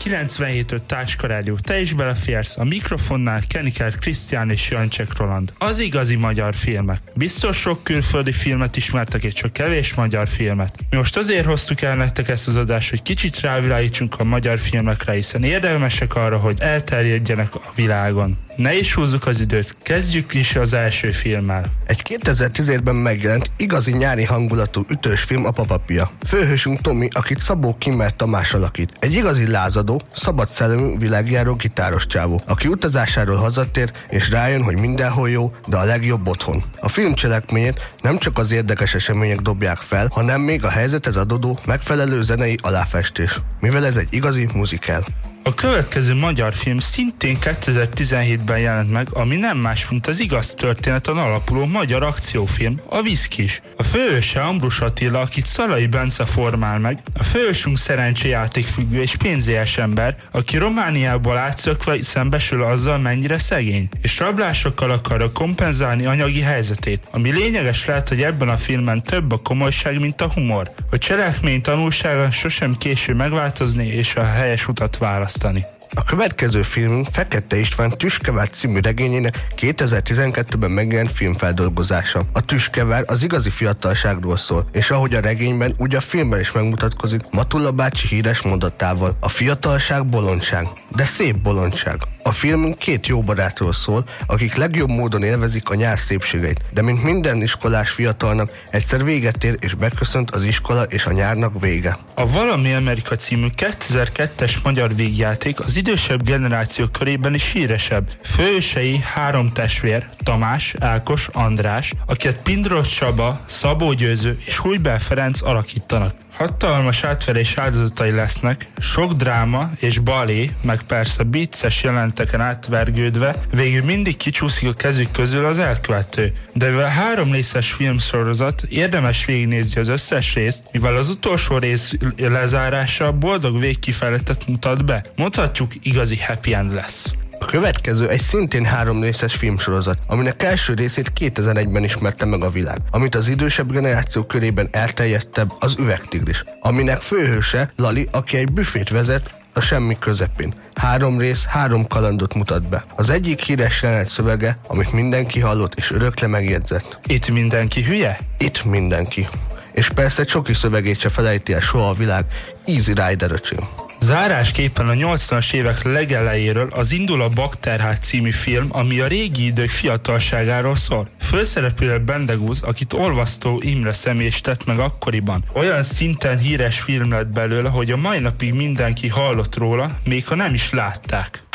97.5 Táskarádió. Te is beleférsz, a mikrofonnál Keniker Krisztián és Jancsek Roland. Az igazi magyar filmek. Biztos sok külföldi filmet ismertek, és csak kevés magyar filmet. Mi most azért hoztuk el nektek ezt az adást, hogy kicsit rávilágítsunk a magyar filmekre, hiszen érdemesek arra, hogy elterjedjenek a világon. Ne is húzzuk az időt, kezdjük is az első filmmel. Egy 2017-ben megjelent, igazi nyári hangulatú ütős film a Papapia. Főhősünk Tomi, akit Szabó Kimmel Tamás alakít. Egy igazi lázadó, szabad szellemű világjáró gitáros csávó, aki utazásáról hazatér, és rájön, hogy mindenhol jó, de a legjobb otthon. A film cselekményét nem csak az érdekes események dobják fel, hanem még a helyzethez adódó megfelelő zenei aláfestés, mivel ez egy igazi muzikál. A következő magyar film szintén 2017-ben jelent meg, ami nem más, mint az igaz történeten alapuló magyar akciófilm, a Viszkis. A főhőse Ambrus Attila, akit Szalai Bence formál meg, a főhősünk szerencséjátékfüggő és pénzélyes ember, aki Romániából átszökve szembesül azzal, mennyire szegény, és rablásokkal akarja kompenzálni anyagi helyzetét, ami lényeges lehet, hogy ebben a filmben több a komolyság, mint a humor. A cselekmény tanulsága sosem késő megváltozni és a helyes utat választani. A következő filmünk Fekete István Tüskevár című regényének 2012-ben megjelent filmfeldolgozása. A Tüskevár az igazi fiatalságról szól, és ahogy a regényben, úgy a filmben is megmutatkozik Matulla bácsi híres mondatával. A fiatalság bolondság, de szép bolondság. A filmünk két jó barátról szól, akik legjobb módon élvezik a nyár szépségeit, de mint minden iskolás fiatalnak, egyszer véget ér és beköszönt az iskola és a nyárnak vége. A Valami Amerika című 2002-es magyar végjáték az idősebb generáció körében is híresebb. Főhősei három testvér, Tamás, Ákos, András, akiket Pindros Csaba, Szabó Győző és Hujbel Ferenc alakítanak. Hatalmas átverés áldozatai lesznek, sok dráma és balé, meg persze vicces jelenteken átvergődve, végül mindig kicsúszik a kezük közül az elkövető. De mivel 3 részes filmsorozat, érdemes végignézni az összes részt, mivel az utolsó rész lezárása boldog végkifejletet mutat be. Mondhatjuk, igazi happy end lesz. A következő egy szintén 3 részes filmsorozat, aminek első részét 2001-ben ismerte meg a világ, amit az idősebb generáció körében elterjedtebb az Üvegtigris, aminek főhőse Lali, aki egy büfét vezet a semmi közepén. 3 rész, 3 kalandot mutat be. Az egyik híres jelenet szövege, amit mindenki hallott és örökre megjegyzett. Itt mindenki hülye? Itt mindenki. És persze Csoki szövegét se felejti el soha a világ, Easy Rider öcsém. Zárásképpen a 80-as évek legelejéről az Indul a Bakterház című film, ami a régi idők fiatalságáról szól. Főszereplő Bendegúz, akit Olvasztó Imre Szemés tett meg akkoriban. Olyan szinten híres film lett belőle, hogy a mai napig mindenki hallott róla, még ha nem is látták.